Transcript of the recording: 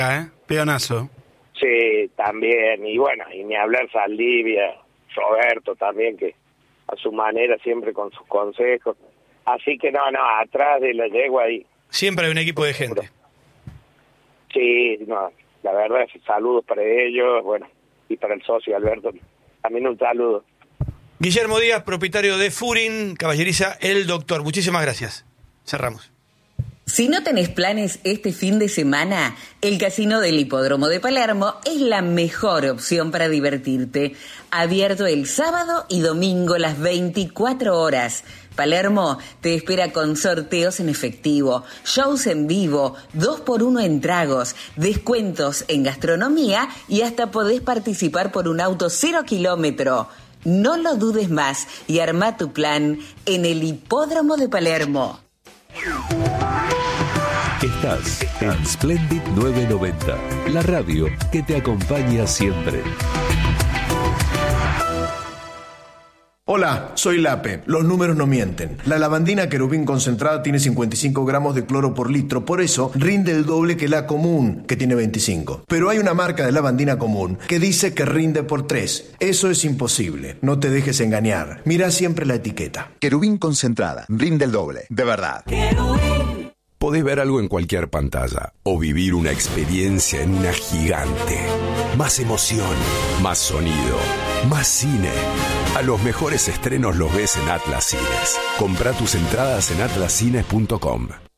Peonazo. Sí, también. Y bueno, y ni hablar Saldivia, Roberto también, que a su manera siempre con sus consejos. Así que no, atrás de la yegua ahí. Siempre hay un equipo de gente. Sí, no, la verdad es saludos para ellos, bueno, y para el socio Alberto, también un saludo. Guillermo Díaz, propietario de Furin, Caballeriza El Doctor. Muchísimas gracias. Cerramos. Si no tenés planes este fin de semana, el Casino del Hipódromo de Palermo es la mejor opción para divertirte. Abierto el sábado y domingo las 24 horas. Palermo te espera con sorteos en efectivo, shows en vivo, 2x1 en tragos, descuentos en gastronomía y hasta podés participar por un auto 0 kilómetro. No lo dudes más y arma tu plan en el Hipódromo de Palermo. Estás en Splendid 990, la radio que te acompaña siempre. Hola, soy Lape. Los números no mienten. La lavandina querubín concentrada tiene 55 gramos de cloro por litro, por eso rinde el doble que la común, que tiene 25. Pero hay una marca de lavandina común que dice que rinde por 3. Eso es imposible. No te dejes engañar. Mira siempre la etiqueta. Querubín concentrada, rinde el doble, de verdad. Querubín. Podés ver algo en cualquier pantalla o vivir una experiencia en una gigante. Más emoción, más sonido, más cine. A los mejores estrenos los ves en Atlas Cines. Comprá tus entradas en atlascines.com.